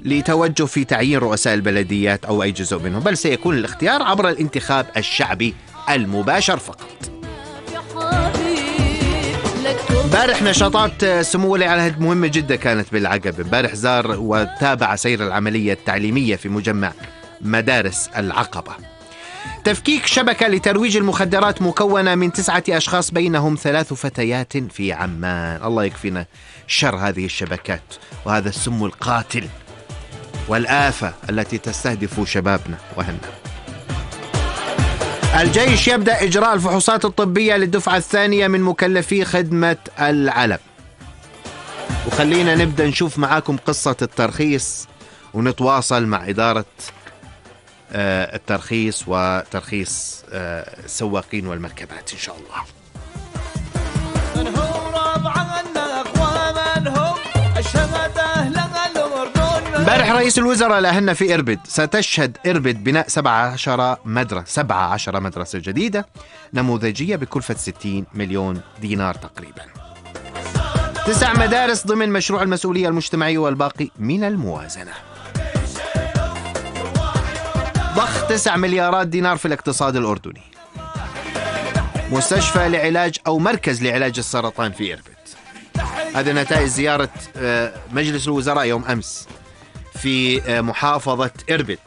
لتوجه في تعيين رؤساء البلديات أو أي جزء منهم، بل سيكون الاختيار عبر الانتخاب الشعبي المباشر فقط. امبارح نشاطات سمو ولي العهد مهمة جدا كانت بالعقبة. امبارح زار وتابع سير العملية التعليمية في مجمع مدارس العقبة. تفكيك شبكة لترويج المخدرات مكونة من 9 أشخاص بينهم 3 فتيات في عمان. الله يكفينا شر هذه الشبكات وهذا السم القاتل والآفة التي تستهدف شبابنا وهنا. الجيش يبدأ إجراء الفحوصات الطبية للدفعة الثانية من مكلفي خدمة العلم. وخلينا نبدأ نشوف معاكم قصة الترخيص ونتواصل مع إدارة الترخيص وترخيص السواقين والمركبات إن شاء الله. امبارح رئيس الوزراء لهنا في إربد. ستشهد إربد بناء 17 مدرسة جديدة نموذجية بكلفة 60 مليون دينار تقريبا. 9 مدارس ضمن مشروع المسؤولية المجتمعية والباقي من الموازنة. ضخ 9 مليارات دينار في الاقتصاد الأردني. مستشفى لعلاج أو مركز لعلاج السرطان في إربد. هذه نتائج زيارة مجلس الوزراء يوم أمس في محافظة إربد.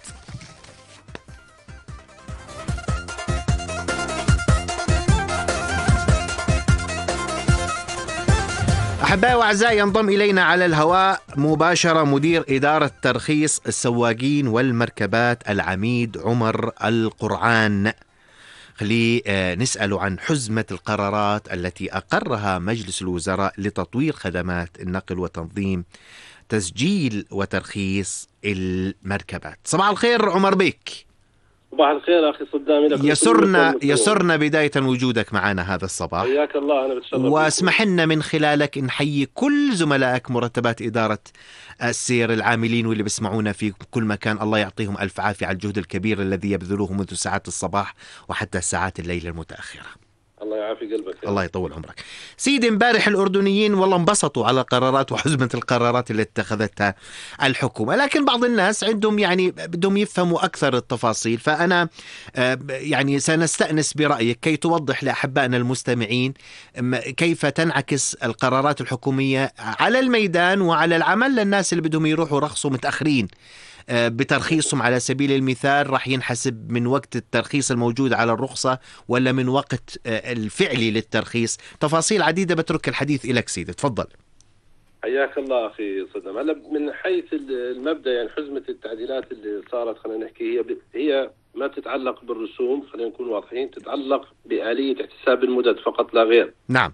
أحبائي وأعزائي، ينضم إلينا على الهواء مباشرة مدير إدارة ترخيص السواقين والمركبات العميد عمر القرعان. خلي نسأله عن حزمة القرارات التي أقرها مجلس الوزراء لتطوير خدمات النقل وتنظيم تسجيل وترخيص المركبات. صباح الخير عمر بيك. صباح الخير أخي صدام. يسرنا بداية وجودك معنا هذا الصباح. حياك الله. أنا بتشرف. واسمح لنا من خلالك نحيي كل زملائك مرتبات إدارة السير العاملين واللي بيسمعونا في كل مكان. الله يعطيهم ألف عافية على الجهد الكبير الذي يبذلوه منذ ساعات الصباح وحتى ساعات الليل المتأخرة. الله يعافي قلبك. الله يطول عمرك. سيدي، امبارح الأردنيين والله انبسطوا على القرارات وحزمة القرارات اللي اتخذتها الحكومة، لكن بعض الناس عندهم يعني بدهم يفهموا أكثر التفاصيل. فأنا يعني سنستأنس برأيك كي توضح لأحبائنا المستمعين كيف تنعكس القرارات الحكومية على الميدان وعلى العمل للناس اللي بدهم يروحوا رخصوا متأخرين بترخيصهم. على سبيل المثال راح ينحسب من وقت الترخيص الموجود على الرخصة ولا من وقت الفعلي للترخيص؟ تفاصيل عديدة بترك الحديث إليك سيدي، تفضل. حياك الله أخي صدام. هلا من حيث المبدأ يعني حزمة التعديلات اللي صارت خلينا نحكي هي ما تتعلق بالرسوم، خلينا نكون واضحين، تتعلق بآلية احتساب المدد فقط لا غير. نعم.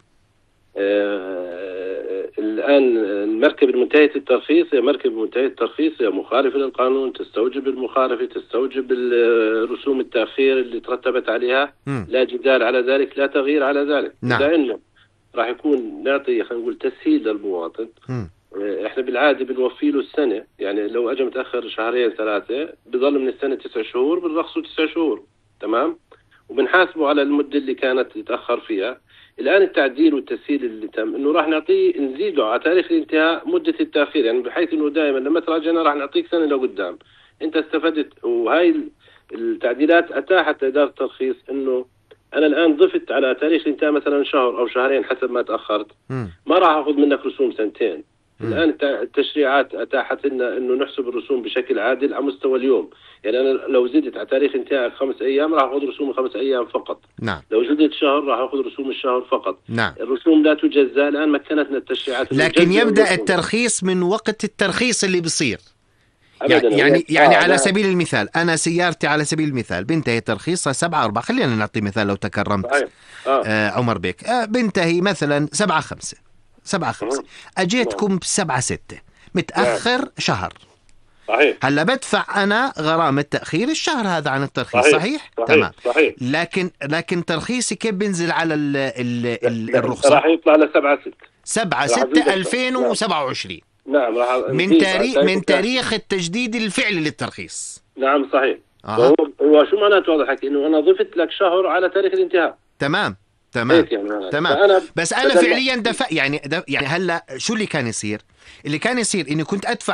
الآن المركبة المنتهية الترخيص هي مركبة منتهية الترخيص، هي مخالفة للقانون، تستوجب المخالفة، تستوجب الرسوم التأخير اللي ترتبت عليها. لا جدال على ذلك، لا تغيير على ذلك. نعم. لأنه راح يكون نعطي خلينا نقول تسهيل للمواطن. احنا بالعادة بنوفي له السنة، يعني لو اجى متأخر 2-3 بضل من السنة 9 شهور، بنرخصه 9 شهور تمام، وبنحاسبه على المدة اللي كانت يتأخر فيها. الآن التعديل والتسهيل اللي تم انه راح نعطيه نزيده على تاريخ الانتهاء مدة التأخير، يعني بحيث انه دائما لما تراجعنا راح نعطيك سنة لقدام انت استفدت. وهاي التعديلات اتاحت لإدارة الترخيص انه انا الآن ضفت على تاريخ الانتهاء مثلا شهر او شهرين حسب ما تأخرت، ما راح اخذ منك رسوم 2 الآن التشريعات أتاحت لنا أنه نحسب الرسوم بشكل عادل على مستوى اليوم. يعني أنا لو زدت على تاريخ انتهاء 5 أيام راح أخذ رسوم 5 أيام فقط. نعم. لو زدت شهر راح أخذ رسوم الشهر فقط. نعم. الرسوم لا تجزى. الآن مكنتنا التشريعات، لكن يبدأ الترخيص من وقت الترخيص اللي بيصير. يعني على سبيل المثال أنا سيارتي على سبيل المثال بنتهي ترخيصها 7/4، خلينا نعطي مثال لو تكرمت. عمر بيك بنتهي مثلا 7/5 أجيتكم ب7/6 متأخر شهر. صحيح. هلا بدفع أنا غرامة تأخير الشهر هذا عن الترخيص. صحيح؟ تمام. صحيح. لكن ترخيصي كيف بينزل على الرخصة؟ راح يطلع ل 7/6/2027. نعم. من تاريخ التجديد الفعلي للترخيص. نعم صحيح. هو شو معناته واضح حكي انه انا ضفت لك شهر على تاريخ الانتهاء. تمام. يعني تمام. بس أنا فعليا دفع يعني هلا شو اللي كان يصير؟ اللي كان يصير إني كنت أدفع